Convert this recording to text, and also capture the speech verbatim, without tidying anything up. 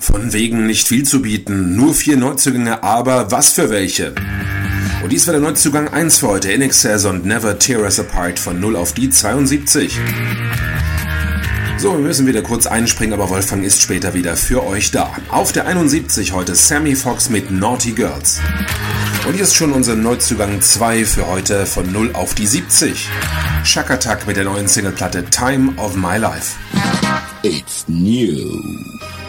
Von wegen nicht viel zu bieten, nur vier Neuzugänge, aber was für welche. Und dies war der Neuzugang eins für heute, In Excess und Never Tear Us Apart von null auf die zweiundsiebzig. So, wir müssen wieder kurz einspringen, aber Wolfgang ist später wieder für euch da. Auf der einundsiebzig heute Sammy Fox mit Naughty Girls. Und hier ist schon unser Neuzugang zwei für heute von null auf die siebzig. Shaka Attack mit der neuen Singleplatte Time of My Life. It's new.